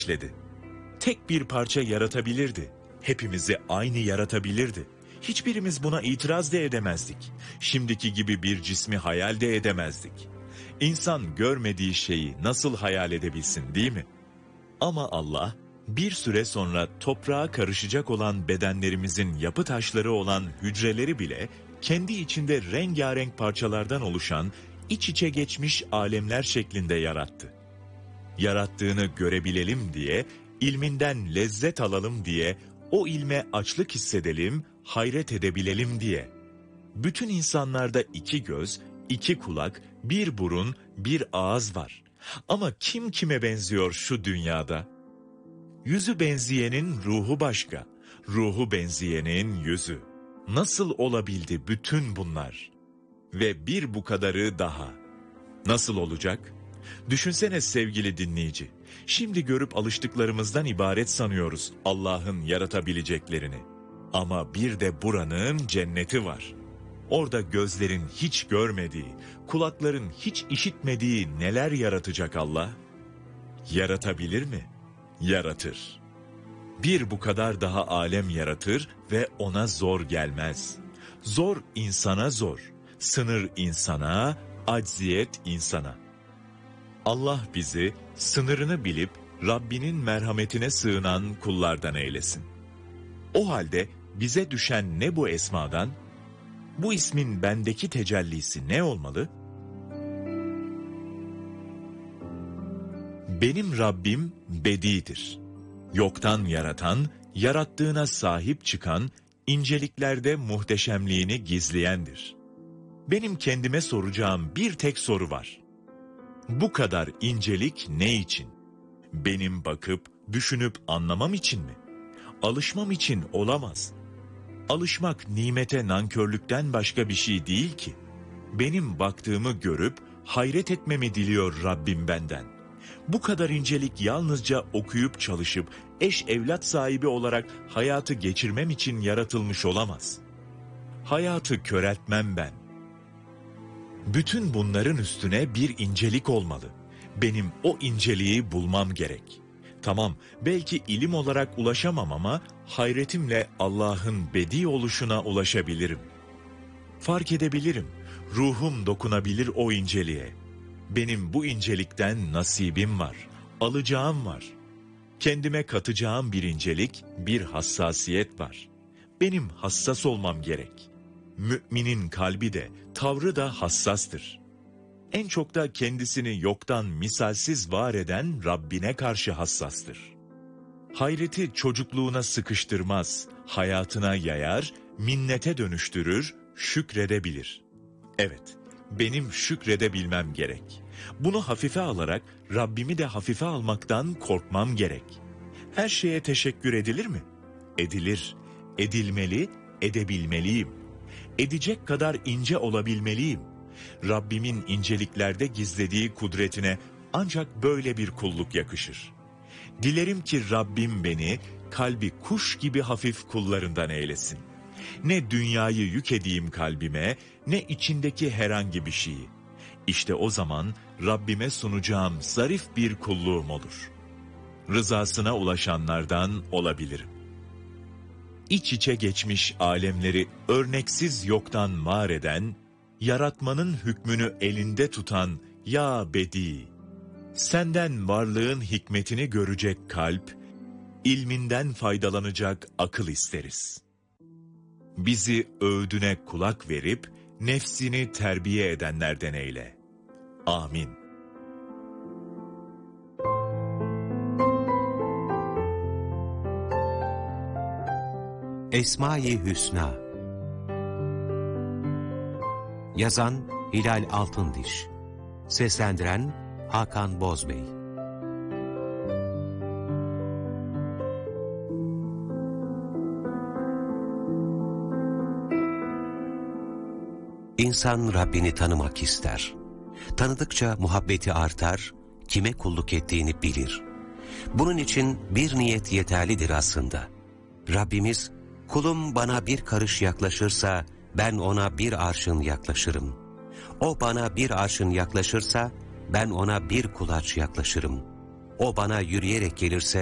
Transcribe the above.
işledi. Tek bir parça yaratabilirdi. Hepimizi aynı yaratabilirdi. Hiçbirimiz buna itiraz da edemezdik. Şimdiki gibi bir cismi hayal de edemezdik. İnsan görmediği şeyi nasıl hayal edebilsin, değil mi? Ama Allah bir süre sonra toprağa karışacak olan bedenlerimizin yapı taşları olan hücreleri bile kendi içinde rengarenk parçalardan oluşan iç içe geçmiş alemler şeklinde yarattı. Yarattığını görebilelim diye, ilminden lezzet alalım diye, o ilme açlık hissedelim, hayret edebilelim diye. Bütün insanlarda 2 göz, 2 kulak, 1 burun, 1 ağız var. Ama kim kime benziyor şu dünyada? Yüzü benzeyenin ruhu başka, ruhu benzeyenin yüzü. Nasıl olabildi bütün bunlar? Ve bir bu kadarı daha. Nasıl olacak? Düşünsene sevgili dinleyici. Şimdi görüp alıştıklarımızdan ibaret sanıyoruz Allah'ın yaratabileceklerini. Ama bir de buranın cenneti var. Orada gözlerin hiç görmediği, kulakların hiç işitmediği neler yaratacak Allah? Yaratabilir mi? Yaratır. Bir bu kadar daha alem yaratır ve ona zor gelmez. Zor insana zor, sınır insana, acziyet insana. Allah bizi sınırını bilip Rabbinin merhametine sığınan kullardan eylesin. O halde bize düşen ne bu esmadan? Bu ismin bendeki tecellisi ne olmalı? Benim Rabbim Bedi'dir. Yoktan yaratan, yarattığına sahip çıkan, inceliklerde muhteşemliğini gizleyendir. Benim kendime soracağım bir tek soru var. Bu kadar incelik ne için? Benim bakıp, düşünüp anlamam için mi? Alışmam için olamaz. Alışmak nimete nankörlükten başka bir şey değil ki. Benim baktığımı görüp hayret etmemi diliyor Rabbim benden. Bu kadar incelik yalnızca okuyup çalışıp eş evlat sahibi olarak hayatı geçirmem için yaratılmış olamaz. Hayatı köreltmem ben. Bütün bunların üstüne bir incelik olmalı. Benim o inceliği bulmam gerek. Tamam, belki ilim olarak ulaşamam ama hayretimle Allah'ın bedi oluşuna ulaşabilirim. Fark edebilirim, ruhum dokunabilir o inceliğe. Benim bu incelikten nasibim var, alacağım var. Kendime katacağım bir incelik, bir hassasiyet var. Benim hassas olmam gerek. Müminin kalbi de, tavrı da hassastır. En çok da kendisini yoktan misalsiz var eden Rabbine karşı hassastır. Hayreti çocukluğuna sıkıştırmaz, hayatına yayar, minnete dönüştürür, şükredebilir. Evet, benim şükredebilmem gerek. Bunu hafife alarak Rabbimi de hafife almaktan korkmam gerek. Her şeye teşekkür edilir mi? Edilir, edilmeli, edebilmeliyim. Edecek kadar ince olabilmeliyim. Rabbimin inceliklerde gizlediği kudretine ancak böyle bir kulluk yakışır. Dilerim ki Rabbim beni kalbi kuş gibi hafif kullarından eylesin. Ne dünyayı yük edeyim kalbime, ne içindeki herhangi bir şeyi. İşte o zaman Rabbime sunacağım zarif bir kulluğum olur. Rızasına ulaşanlardan olabilirim. İç içe geçmiş alemleri örneksiz yoktan var eden, yaratmanın hükmünü elinde tutan ya Bedi, senden varlığın hikmetini görecek kalp, ilminden faydalanacak akıl isteriz. Bizi öğüdüne kulak verip nefsini terbiye edenlerden eyle. Amin. Esma-i Hüsna. Yazan Hilal Altındiş. Seslendiren Hakan Bozbey. İnsan Rabbini tanımak ister. Tanıdıkça muhabbeti artar, kime kulluk ettiğini bilir. Bunun için bir niyet yeterlidir aslında. Rabbimiz, kulum bana bir karış yaklaşırsa, ben ona bir arşın yaklaşırım. O bana bir arşın yaklaşırsa, ben ona bir kulaç yaklaşırım. O bana yürüyerek gelirse